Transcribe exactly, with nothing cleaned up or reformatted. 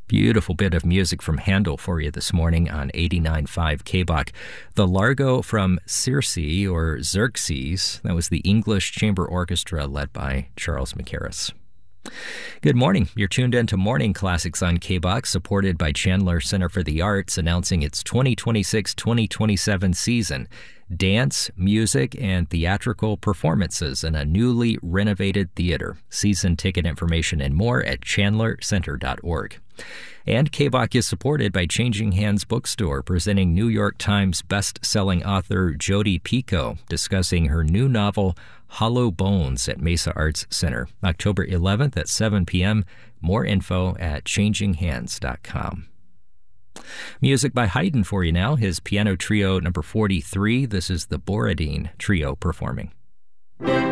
Beautiful bit of music from Handel for you this morning on eighty-nine point five K B O C. The Largo from Circe, or Xerxes, that was the English Chamber Orchestra led by Charles Mackerras. Good morning. You're tuned in to Morning Classics on K B O C, supported by Chandler Center for the Arts, announcing its twenty twenty-six twenty twenty-seven season. Dance, music, and theatrical performances in a newly renovated theater. Season ticket information and more at chandler center dot org. And K B O C is supported by Changing Hands Bookstore, presenting New York Times best-selling author Jodi Picoult, discussing her new novel, Hollow Bones, at Mesa Arts Center, October eleventh at seven p.m. More info at changing hands dot com. Music by Haydn for you now, his piano trio number forty-three. This is the Borodin Trio performing.